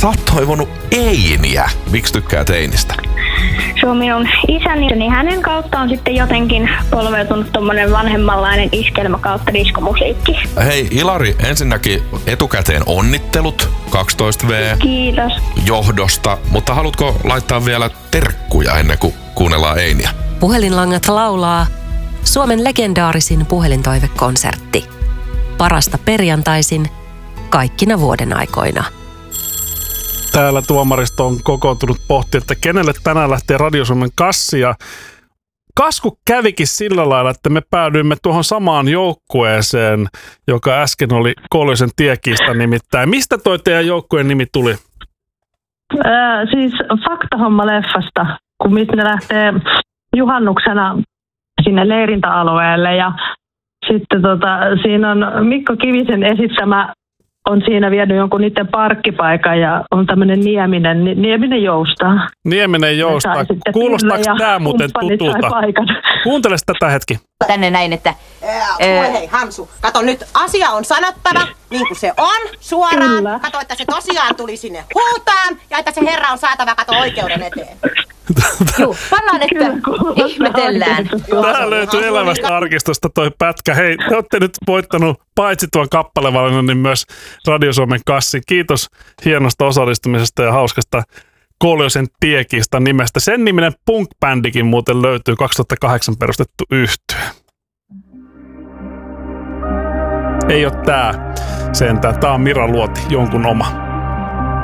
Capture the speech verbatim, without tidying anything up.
Sä oot toivonut Einiä. Miksi tykkäät Einistä? Se on minun isäni, niin hänen kautta on sitten jotenkin polveutunut tommonen vanhemmanlainen iskelmä kautta diskomusiikki. Hei Ilari, ensinnäkin etukäteen onnittelut kaksitoista vuotias Kiitos. johdosta, mutta haluatko laittaa vielä terkkuja ennen kuin kuunnellaan Einiä? Puhelinlangat laulaa Suomen legendaarisin puhelintoivekonsertti. Parasta perjantaisin kaikkina vuoden aikoina. Täällä tuomaristo on kokoontunut pohti, että kenelle tänään lähtee Radio Suomen kassi. Ja kasku kävikin sillä lailla, että me päädyimme tuohon samaan joukkueeseen, joka äsken oli Koljosen tiekiista nimittäin. Mistä toi teidän joukkueen nimi tuli? Öö, siis Faktahomma-leffasta, kun mistä ne lähtee juhannuksena sinne leirintäalueelle. Ja sitten tota, siinä on Mikko Kivisen esittämä, on siinä vienyt jonkun niiden parkkipaikan ja on tämmöinen Nieminen, Nieminen joustaa. Nieminen joustaa. Kuulostaako tämä muuten tutulta? Kuuntele tätä hetki. Tänne näin, että... Kuule hei Hamsu, kato nyt, asia on sanottava niin kuin se on, suoraan. Kyllä. Kato, että se tosiaan tuli sinne huutaan ja että se herra on saatava kato oikeuden eteen. Joo, pannaan, että ihmetellään. Tää löytyy Elämästä arkistosta toi pätkä. Hei, te olette nyt voittanut paitsi tuon kappalevalinnan, niin myös Radio Suomen kassin. Kiitos hienosta osallistumisesta ja hauskasta Koljosen tiekiista nimestä. Sen niminen punk-bändikin muuten löytyy, kaksituhattakahdeksan perustettu yhtye. Ei oo tää sentään. Tää on Mira Luoti, jonkun oma.